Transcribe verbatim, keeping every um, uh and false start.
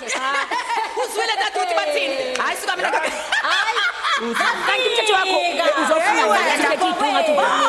Uzwile tata uthi bathini? Hayi suka mina. Hayi, kanti umthetho wakho uzofuna ukuthi ngidunga